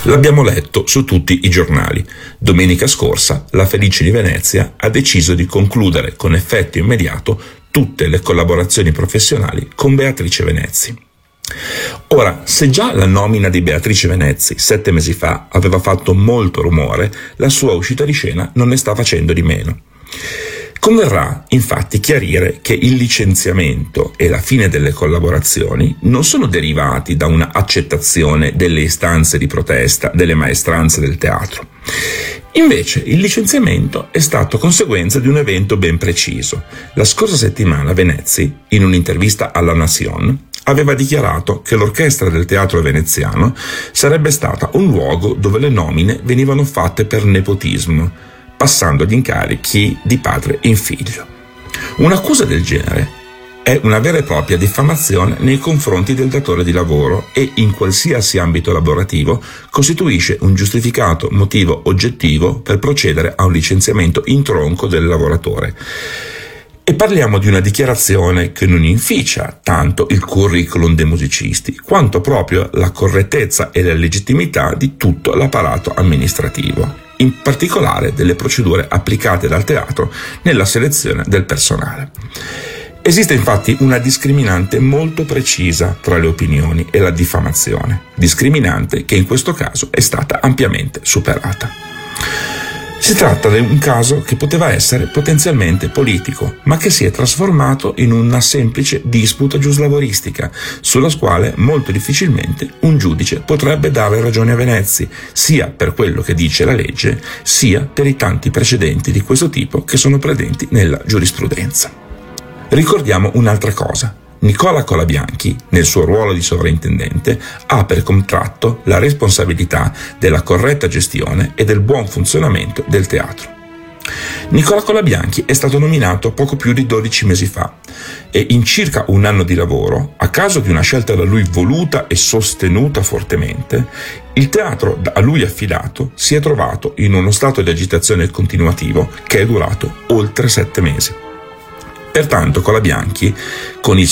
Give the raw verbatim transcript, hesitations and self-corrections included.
L'abbiamo letto su tutti i giornali. Domenica scorsa la Fenice di Venezia ha deciso di concludere con effetto immediato tutte le collaborazioni professionali con Beatrice Venezzi. Ora, se già la nomina di Beatrice Venezzi sette mesi fa aveva fatto molto rumore, la sua uscita di scena non ne sta facendo di meno. Converrà infatti chiarire che il licenziamento e la fine delle collaborazioni non sono derivati da una accettazione delle istanze di protesta delle maestranze del teatro. Invece il licenziamento è stato conseguenza di un evento ben preciso. La scorsa settimana Venezzi, in un'intervista alla Nación, aveva dichiarato che l'orchestra del teatro veneziano sarebbe stata un luogo dove le nomine venivano fatte per nepotismo, passando gli incarichi di padre in figlio. Un'accusa del genere è una vera e propria diffamazione nei confronti del datore di lavoro e in qualsiasi ambito lavorativo costituisce un giustificato motivo oggettivo per procedere a un licenziamento in tronco del lavoratore. E parliamo di una dichiarazione che non inficia tanto il curriculum dei musicisti, quanto proprio la correttezza e la legittimità di tutto l'apparato amministrativo, in particolare delle procedure applicate dal teatro nella selezione del personale. Esiste infatti una discriminante molto precisa tra le opinioni e la diffamazione, discriminante che in questo caso è stata ampiamente superata. Si tratta di un caso che poteva essere potenzialmente politico, ma che si è trasformato in una semplice disputa giuslavoristica, sulla quale molto difficilmente un giudice potrebbe dare ragione a Venezzi, sia per quello che dice la legge, sia per i tanti precedenti di questo tipo che sono presenti nella giurisprudenza. Ricordiamo un'altra cosa. Nicola Colabianchi, nel suo ruolo di sovrintendente, ha per contratto la responsabilità della corretta gestione e del buon funzionamento del teatro. Nicola Colabianchi è stato nominato poco più di dodici mesi fa e in circa un anno di lavoro, a causa di una scelta da lui voluta e sostenuta fortemente, il teatro a lui affidato si è trovato in uno stato di agitazione continuativo che è durato oltre sette mesi. Pertanto Colabianchi, con il